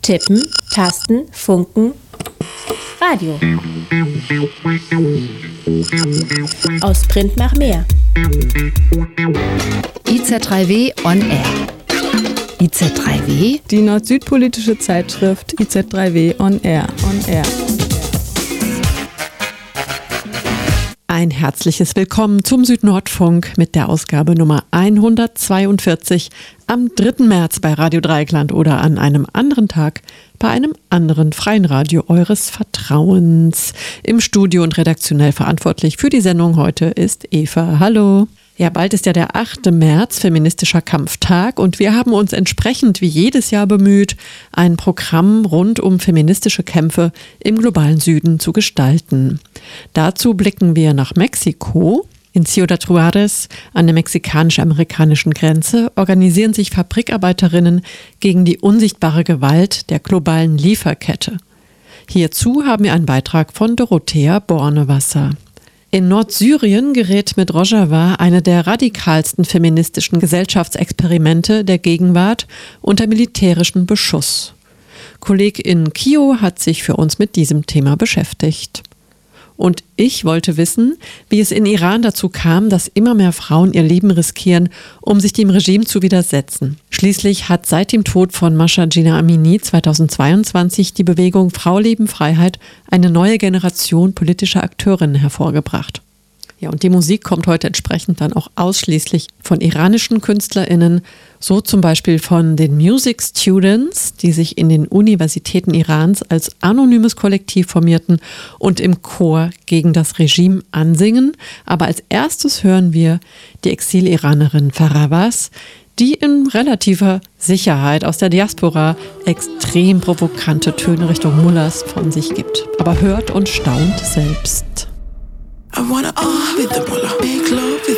Tippen, Tasten, Funken, Radio. Aus Print nach mehr. IZ3W on Air. IZ3W? Die nord-süd-politische Zeitschrift IZ3W on Air. Ein herzliches Willkommen zum Südnordfunk mit der Ausgabe Nummer 142 am 3. März bei Radio Dreieckland oder an einem anderen Tag bei einem anderen freien Radio eures Vertrauens. Im Studio und redaktionell verantwortlich für die Sendung heute ist Eva. Hallo. Ja, bald ist ja der 8. März, feministischer Kampftag, und wir haben uns entsprechend wie jedes Jahr bemüht, ein Programm rund um feministische Kämpfe im globalen Süden zu gestalten. Dazu blicken wir nach Mexiko. In Ciudad Juárez an der mexikanisch-amerikanischen Grenze organisieren sich Fabrikarbeiterinnen gegen die unsichtbare Gewalt der globalen Lieferkette. Hierzu haben wir einen Beitrag von Dorothea Bornewasser. In Nordsyrien gerät mit Rojava eine der radikalsten feministischen Gesellschaftsexperimente der Gegenwart unter militärischen Beschuss. Kollegin Kio hat sich für uns mit diesem Thema beschäftigt. Und ich wollte wissen, wie es in Iran dazu kam, dass immer mehr Frauen ihr Leben riskieren, um sich dem Regime zu widersetzen. Schließlich hat seit dem Tod von Mahsa Jina Amini 2022 die Bewegung Frau, Leben, Freiheit eine neue Generation politischer Akteurinnen hervorgebracht. Ja, und die Musik kommt heute entsprechend dann auch ausschließlich von iranischen KünstlerInnen, so zum Beispiel von den Music Students, die sich in den Universitäten Irans als anonymes Kollektiv formierten und im Chor gegen das Regime ansingen. Aber als erstes hören wir die Exil-Iranerin Faravaz, die in relativer Sicherheit aus der Diaspora extrem provokante Töne Richtung Mullahs von sich gibt. Aber hört und staunt selbst. I wanna with the mullah, make love